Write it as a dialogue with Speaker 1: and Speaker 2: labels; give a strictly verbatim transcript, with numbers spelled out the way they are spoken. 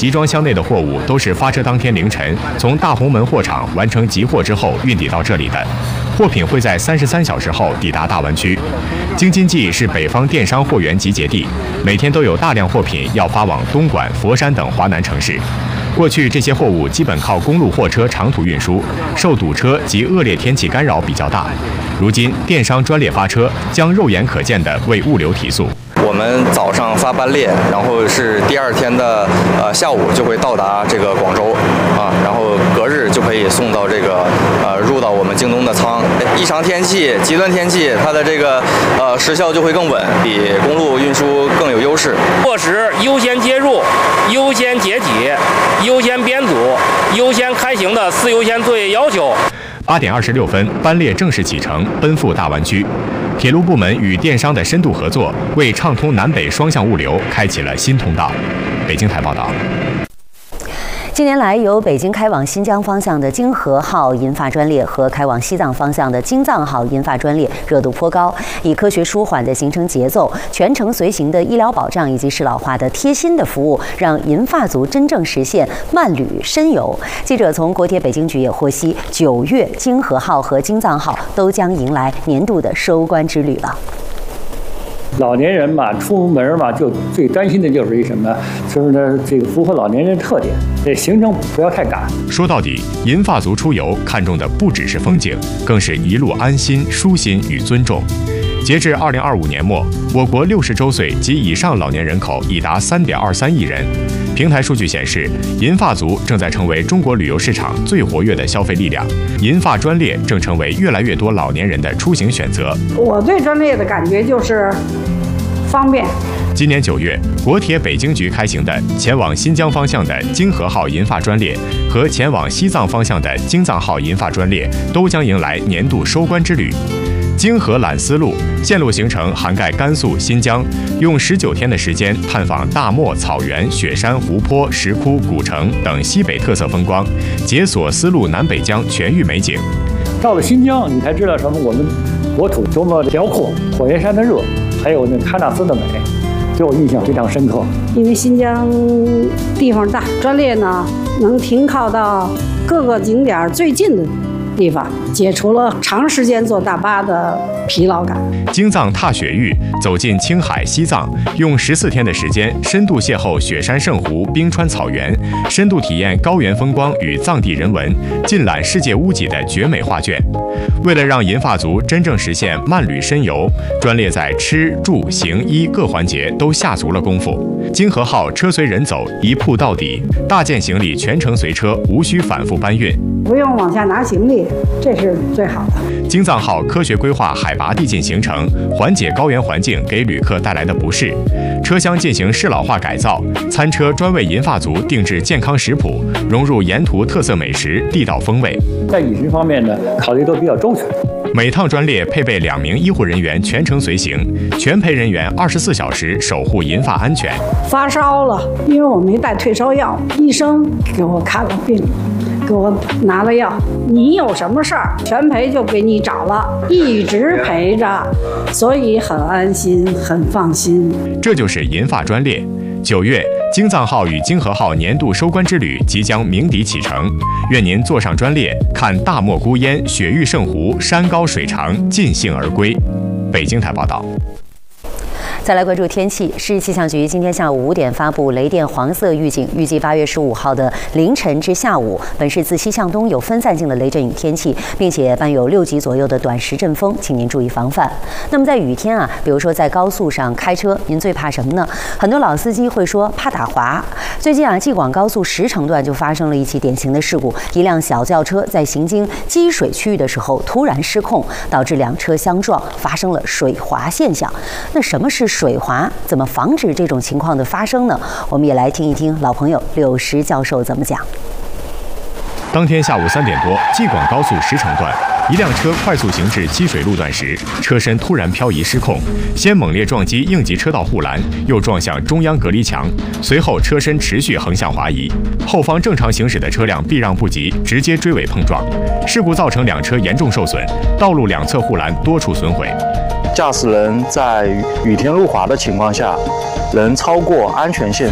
Speaker 1: 集装箱内的货物都是发车当天凌晨从大红门货场完成集货之后运抵到这里的，货品会在三十三小时后抵达大湾区。京津冀是北方电商货源集结地，每天都有大量货品要发往东莞、佛山等华南城市。过去这些货物基本靠公路货车长途运输，受堵车及恶劣天气干扰比较大。如今电商专列发车，将肉眼可见地为物流提速。
Speaker 2: 我们早上发班列，然后是第二天的呃下午就会到达这个广州啊，然后隔日就可以送到这个呃入到我们京东的仓。异常天气、极端天气，它的这个呃时效就会更稳，比公路运输更有优势。
Speaker 3: 落实优先接入、优先解体、优先编组、优先开行的四优先作业要求。
Speaker 1: 八点二十六分，班列正式启程，奔赴大湾区。铁路部门与电商的深度合作，为畅通南北双向物流开启了新通道。北京台报道。
Speaker 4: 近年来，由北京开往新疆方向的京河号银发专列和开往西藏方向的京藏号银发专列热度颇高。以科学舒缓的行程节奏、全程随行的医疗保障以及适老化的贴心的服务，让银发族真正实现慢旅深游。记者从国铁北京局也获悉，九月京河号和京藏号都将迎来年度的收官之旅了。
Speaker 5: 老年人嘛，出门嘛，就最担心的就是一什么？就是呢，这个符合老年人特点，这行程不要太赶。
Speaker 1: 说到底，银发族出游看重的不只是风景，更是一路安心、舒心与尊重。截至二零二五年末，我国六十周岁及以上老年人口已达三点二三亿人。平台数据显示，银发族正在成为中国旅游市场最活跃的消费力量，银发专列正成为越来越多老年人的出行选择。
Speaker 6: 我对专列的感觉就是方便。
Speaker 1: 今年九月，国铁北京局开行的前往新疆方向的京河号银发专列和前往西藏方向的京藏号银发专列都将迎来年度收官之旅。京河揽丝路线路行程涵盖甘肃、新疆，用十九天的时间探访大漠、草原、雪山、湖泊、石窟、古城等西北特色风光，解锁丝路南北疆全域美景。
Speaker 5: 到了新疆，你才知道什么我们国土多么辽阔，火焰山的热，还有那喀纳斯的美，对我印象非常深刻。
Speaker 6: 因为新疆地方大，专列呢能停靠到各个景点最近的地方，解除了长时间坐大巴的疲劳感。
Speaker 1: 京藏踏雪域，走进青海、西藏，用十四天的时间，深度邂逅雪山圣湖、冰川草原，深度体验高原风光与藏地人文，尽览世界屋脊的绝美画卷。为了让银发族真正实现慢旅深游，专列在吃、住、行、医各环节都下足了功夫。京河号车随人走，一铺到底，大件行李全程随车，无需反复搬运，
Speaker 6: 不用往下拿行李，这是最好的。
Speaker 1: 京藏号科学规划海拔递进行程，缓解高原环境给旅客带来的不适。车厢进行适老化改造，餐车专为银发族定制健康食谱，融入沿途特色美食、地道风味。
Speaker 5: 在饮食方面呢，考虑都比较周全。
Speaker 1: 每趟专列配备两名医护人员全程随行，全陪人员二十四小时守护银发安全。
Speaker 6: 发烧了，因为我没带退烧药，医生给我看了病，给我拿了药。你有什么事儿，全陪就给你找了，一直陪着，所以很安心，很放心。
Speaker 1: 这就是银发专列。九月，京藏号与京河号年度收官之旅即将鸣笛启程，愿您坐上专列，看大漠孤烟、雪域圣湖、山高水长，尽兴而归。北京台报道。
Speaker 4: 再来关注天气，市气象局今天下午五点发布雷电黄色预警，预计八月十五号的凌晨至下午，本市自西向东有分散性的雷阵雨天气，并且伴有六级左右的短时阵风，请您注意防范。那么在雨天啊，比如说在高速上开车，您最怕什么呢？很多老司机会说怕打滑。最近啊，济广高速石城段就发生了一起典型的事故，一辆小轿车在行经积水区域的时候突然失控，导致两车相撞，发生了水滑现象。那什么是水滑？怎么防止这种情况的发生呢？我们也来听一听老朋友柳石教授怎么讲。
Speaker 1: 当天下午三点多，济广高速石城段，一辆车快速行至积水路段时，车身突然漂移失控，先猛烈撞击应急车道护栏，又撞向中央隔离墙，随后车身持续横向滑移，后方正常行驶的车辆避让不及，直接追尾碰撞。事故造成两车严重受损，道路两侧护栏多处损毁。
Speaker 7: 驾驶人在雨天路滑的情况下，能超过安全线